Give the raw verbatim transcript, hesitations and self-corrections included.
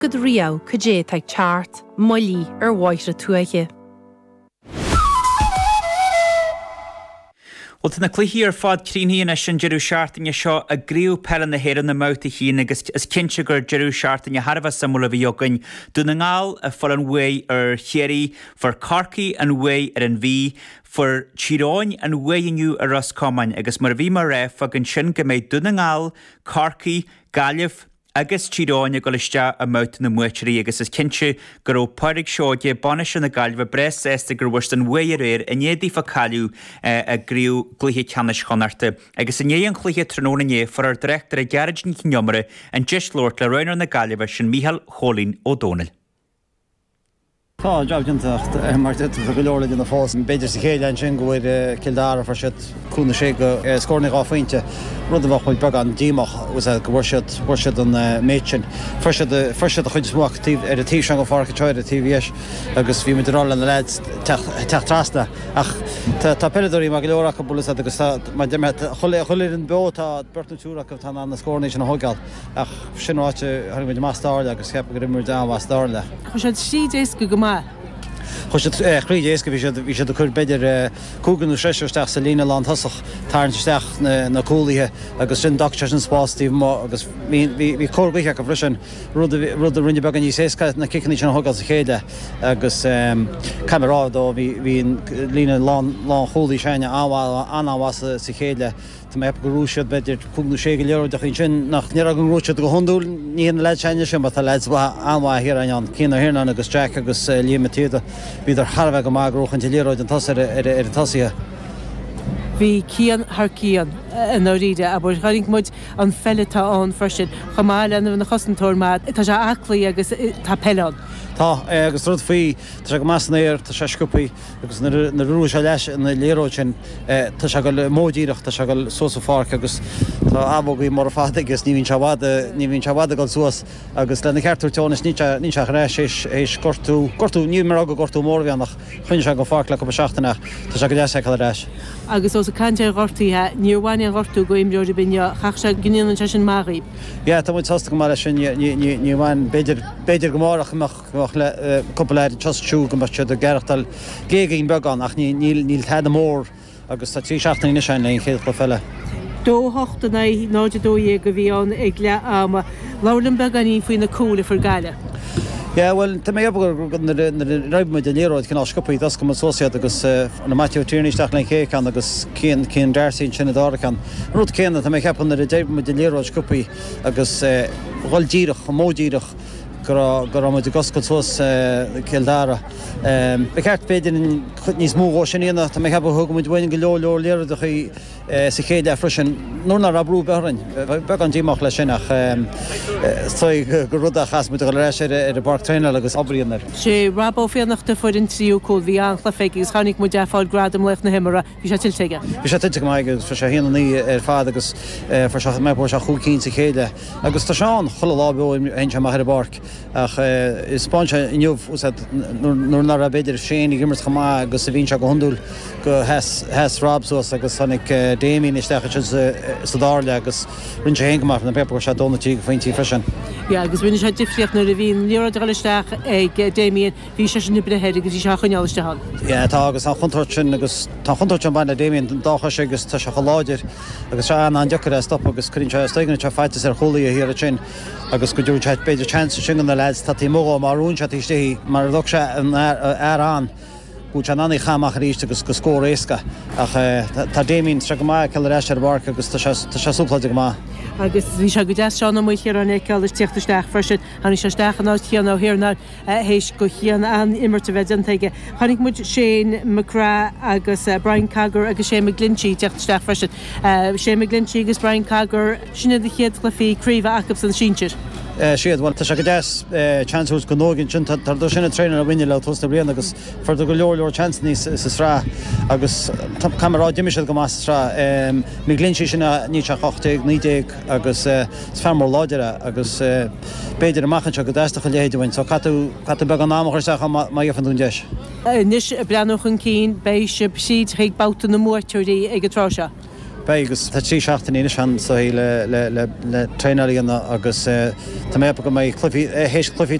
Good riau cajé tag chart, molly ar waithra tuaiche. Well, na cluichí ar fád críní na sin Jeú seaartain seo a gríú pelan na héan na mouta hín agus is cinse gur Jeú seaartain Harbh samúla bhí jogain dúna ngáil a fol an way ar chéirí for Corky an way ar an bhí for Chiráin an way iniu ar Roscommon agus mar bhí mar raibh agus sin go méid dúna ngáil Corky, Gaillimh agus Chiráin a goiste a mouta na muitirí agus is cinse gur ó páirigh seoide banis na Gaillimh bres ésta gur bhuiist an way ar éir a néadí fa caliú a gríú gluthe ceannis chonarta agus in éon chluthe tróna né for ar dreachtar a garage ní ciniomara an deis lort le roinar na Gaillimh sin Mícheál Chólín O'Donnell. Tá job jintacht mar dit go leorla in na fós beidir sa chéile an sin gohfuir Kildare for sit cúna sé go scórna á faointe rud bh chuid bag an dímach was a go bhirsead an méidsin firsead a chuid smuachtíh ar a tí an go farcha teir a T V S agus bhí muidir an leid techt trasna ach tá peidirí mar go leorach a bulas agus choléir an bótá bertúach go tá an na scórnééis an hogáil ach sinráte chuid meastáir agus cheap go rimúir dá meastáirle. Chu sé dééis go go Chos het chrídéis go bhí sé do chuir beidir cúganú seisteach sa lína land thosach tarnsteach na cúlaithe agus sin doctor an spástíh má agus bhí córbaiche go bhrisin rud a rinne began ní séca na cicanní sin thugáil sa chéide agus camerádó bhí lína lán chólaí seine áháil anáhasa sa chéile Tá mé go rúisiad beidir cúgnú sé go leor de sin nach ní an rúisiad go honúil ní an leid seine sin tá leid anhha hir an cían hirna agus Jack agus líamatíad bíidir Harbh go mágróchan til léróid an tasar ar tasaí. Bhí cían th cían an áríide a bur charing muid an felletá an freisin chamáile an na chosantóir má tá sé aclaí agus tá peán. Tá agus rud faoi tá go measnéir tá sé scopaí agus na rú se leis na léróid sin tá se go módíireach tá se go sósa fácha agus tá abhgaí mar fád agus ní hín seháda ní hín seháda go suas agus lena ceartú teánas ní ní rééis éis cortú cortú ní mar aga cortú mórhíannach chuine se go fá le go seachtainach tá se go dé se réis. Agus os a cante gortíthe níorhhaine an gortú go imreoidir binne chaach se gníanaan se sin mághíb. Ja, tá muid tosta go mar sin ní bhain beidir beidir go mórach amach le coppleir tostú go mar se a geirachtal géagaín began ach níl thead mór agus tá tí seachtaí na sein le chéad go felle. Dó hochtta na náidir dóí go bhí an ag le ama lálan beganí faoin na cúla for Gaile. Ja, well, tá mé gur raibh de léróid cin scopaí das go sósiad agus na Matthew Tierneysteach le chéán agus cían cían deirsaín sinna dáchan. Rút céanna tá mé cheapan ar a déirh de léróid scopaí agus bhil díirech a módíirech gur am de goscail sos Kildare. Be ceart beidir níos mó sinna tá mé heb thug muid bhain go leor leor léir a chu sa chéad freisin nóna a brú behain be an díach le sinach go rud a chas mu go leis ar a bar treine agus abríonar. sé rabó féannachta fuir an tríú có bhí an chla féigus chanig mu deáil gradam lech na himara bhí sé tilteige. Bhí sé tuite maigus fe sé héanaí ar fád agus fe mépó se chuúcín sa chéile agus tá seán chola lábeo ein sem mar barc ach is spáinte inniuh nuair nar a beidir séna gimmert chamá agus sa bhín se go honúil go heas rabsúas agus sannig déimín isteach sa dále agus rin sé héngamach na pepur se dónatí go faointí freisin. Ja, agus rinne sé difriocht nuair a bhín léor isteach ag déimíon bhí sé sin nibrehéir agus bhí se chuneáiste han. Ja, tá agus an chuntort sin agus tá chuntort an bainna déimíon den dácha sé agus tá se choláidir agus se an an deachar a stop agus chuinn se steigen se feitas ar cholaí a hir a sin agus go dúir teid beidir chance sin na leid tá tí móga marún se tí mar do se an ar an út an anna chaach ríiste agus go scór éca ach tá déimín tre go mai ceile éis ar barc agus tá sé súplaide go má. Agus bhí se go deas seánna mu chéar an éceil is tíochttasteach freisin hanig sé stechan á chéan á hirnar hééis go chéan an immerte bheitteige. Chanig mu sé Macra agus Brian Cagur agus sé McGlinchey tíochttasteach freisin. sé McGlinchey agus Brian Cagur sinna de chéad chlufií críomh acab san síir. siad bhil tá se go deas chanceús go nóginn sin tar do sinna tréinar a bhaine le tosta blian agus for do go leor leor chance níos sa srá agus camerá diimiisiad go más srá mí glinsi sinna ní chochtaigh nídéag agus fearmór láideire agus beidir amachchan se go deasta go léidirhain so catú catú be an námachirteach mai a fanún deis. Nis breanúchan cín béis siad siad chuig bouta na mórtúirí ag go tráise. Begus tá trí seachtaíine sean so le le le le treinaíonna agus tá mé go mé clufi hééis clufi